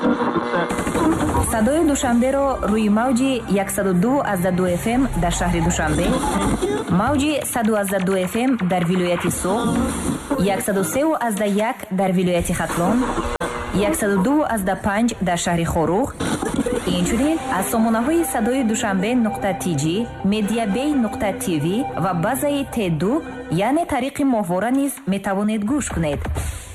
садои душанберо рӯи мавҷи 102.2 FM дар шаҳри Душанбе, мавҷи 102 FM дар вилояти Суғд, 103.1 дар вилояти Хатлон, 102.5 дар шаҳри Хорух. инчунин аз сомонаҳои садои душанбе.tg, mediabay.tv ва базаи T2 яъне тариқи моҳвора низ метавонед гӯш кунед.